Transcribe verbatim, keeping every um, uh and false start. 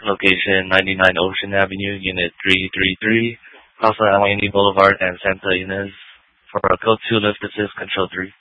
Location ninety-nine Ocean Avenue, Unit three three three, Plaza Allegheny Boulevard and Santa Ynez. For a code two lift, assist control three.